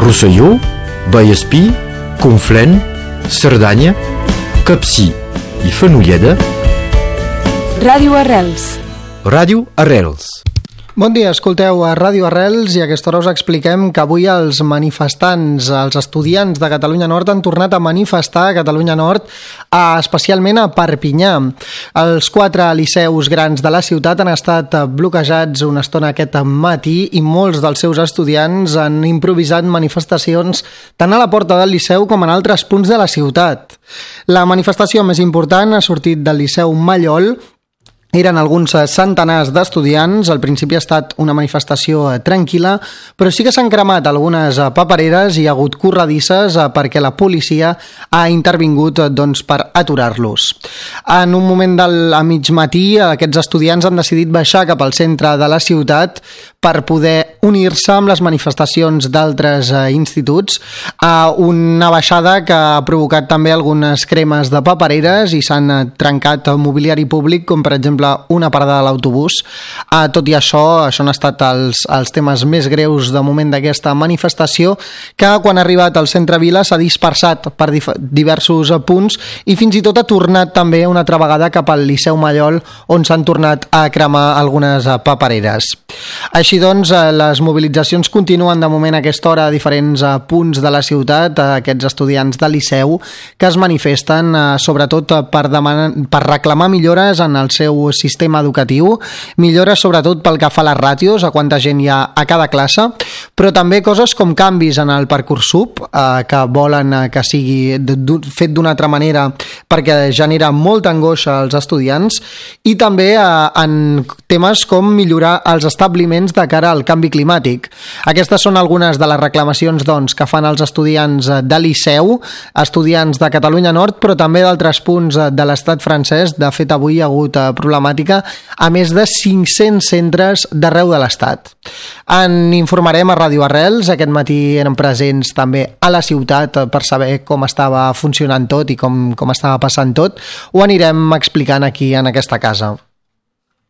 Rosselló, Vallespí, Conflent, Cerdanya, Capcir i Fenolleda. Ràdio Arrels. Ràdio Arrels. Bon dia, escolteu a Ràdio Arrels i a aquesta hora us expliquem que avui els manifestants, els estudiants de Catalunya Nord han tornat a manifestar a Catalunya Nord, especialment a Perpinyà. Els 4 liceus grans de la ciutat han estat bloquejats una estona aquest matí i molts dels seus estudiants han improvisat manifestacions tant a la porta del liceu com en altres punts de la ciutat. La manifestació més important ha sortit del Liceu Mallol. Eren alguns centenars d'estudiants. Al principi ha estat una manifestació tranquil·la, però sí que s'han cremat algunes papereres i hi ha hagut corredisses perquè la policia ha intervingut per aturar-los. En un moment a mig matí, aquests estudiants han decidit baixar cap al centre de la ciutat per poder unir-se amb les manifestacions d'altres instituts. Una baixada que ha provocat també algunes cremes de papereres i s'han trencat mobiliari públic, com per exemple una parada de l'autobús. Tot i això han estat els temes més greus de moment d'aquesta manifestació, que quan ha arribat al centre Vila s'ha dispersat per diversos punts i fins i tot ha tornat també una altra vegada cap al Liceu Mallol, on s'han tornat a cremar algunes papereres. Així doncs, les mobilitzacions continuen de moment a aquesta hora a diferents punts de la ciutat, aquests estudiants del Liceu que es manifesten sobretot per reclamar millores en el seu sistema educatiu, millores sobretot pel que fa a les ràtios, a quanta gent hi ha a cada classe, però també coses com canvis en el Parcoursup, que volen que sigui fet d'una altra manera perquè genera molta angoixa als estudiants, i també en temes com millorar els establiments de cara al canvi climàtic. Aquestes són algunes de les reclamacions que fan els estudiants de Liceu, estudiants de Catalunya Nord, però també d'altres punts de l'estat francès. De fet, avui hi ha hagut problemàtica a més de 500 centres d'arreu de l'estat. En informarem a Ràdio Arrels. Aquest matí eren presents també a la ciutat per saber com estava funcionant tot i com estava passant tot. Ho anirem explicant aquí en aquesta casa.